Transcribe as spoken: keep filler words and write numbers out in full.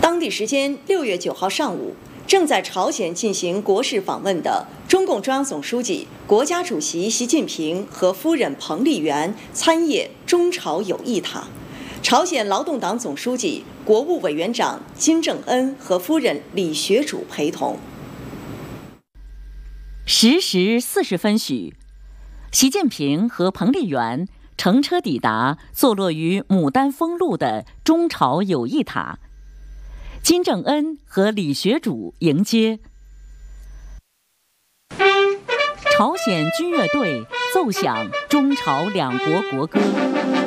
当地时间六月九号上午，正在朝鲜进行国事访问的中共中央总书记、国家主席习近平和夫人彭丽媛参谒中朝友谊塔。朝鲜劳动党总书记、国务委员长金正恩和夫人李学主陪同。 十时四十分许，习近平和彭丽媛乘车抵达坐落于牡丹峰路的中朝友谊塔，金正恩和李学主迎接。朝鲜军乐队奏响中朝两国国歌。